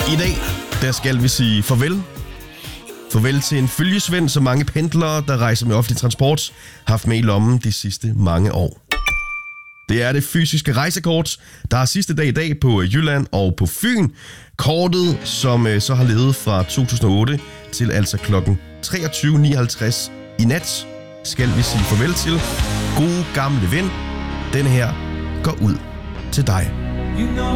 I dag, der skal vi sige farvel. Farvel til en følgesvend, som mange pendlere, der rejser med offentlig transport, har haft med i lommen de sidste mange år. Det er det fysiske rejsekort, der er sidste dag i dag på Jylland og på Fyn. Kortet, som så har levet fra 2008 til altså klokken 23.59 i nat, skal vi sige farvel til. Gode gamle ven, den her går ud til dig.